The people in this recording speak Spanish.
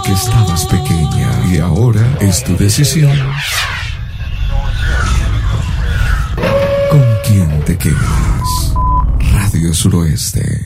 que estabas pequeña y ahora es tu decisión con quién te quedas. Radio Suroeste.